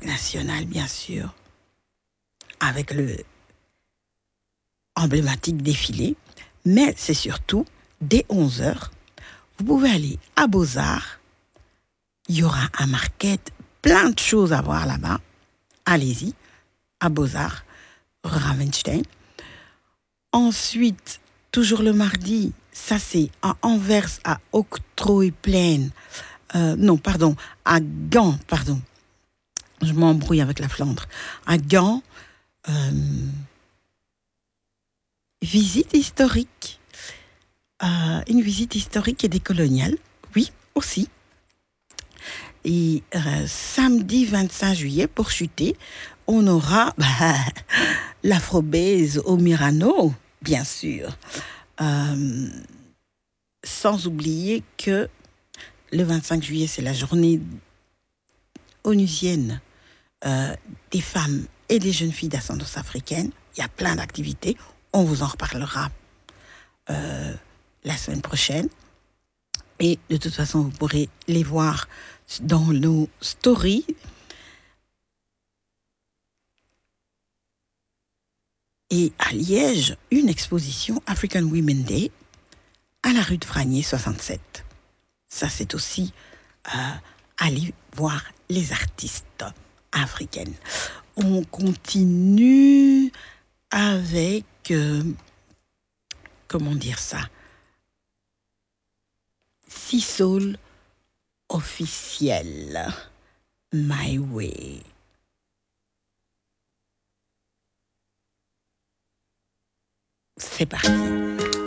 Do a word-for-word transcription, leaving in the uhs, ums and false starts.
national, bien sûr, avec le emblématique défilé, mais c'est surtout dès onze heures, vous pouvez aller à Beaux-Arts. Il y aura un market, plein de choses à voir là-bas. Allez-y, à Beaux-Arts, Ravenstein. Ensuite, toujours le mardi, ça c'est à Anvers, à Octrooiplein. Euh, non, pardon, à Gand, pardon. Je m'embrouille avec la Flandre. À Gand, euh, visite historique. Euh, une visite historique et décoloniale, oui, aussi. Et euh, samedi vingt-cinq juillet, pour chuter, on aura bah, l'Afrobaise au Murano, bien sûr. Euh, sans oublier que le vingt-cinq juillet, c'est la journée onusienne euh, des femmes et des jeunes filles d'ascendance africaine. Il y a plein d'activités. On vous en reparlera euh, la semaine prochaine. Et de toute façon, vous pourrez les voir dans nos stories. Et à Liège, une exposition African Women Day à la rue de Fragné soixante-sept. Ça, c'est aussi euh, aller voir les artistes africaines. On continue avec, euh, comment dire ça, Sea Soul officiel, My Way. C'est parti.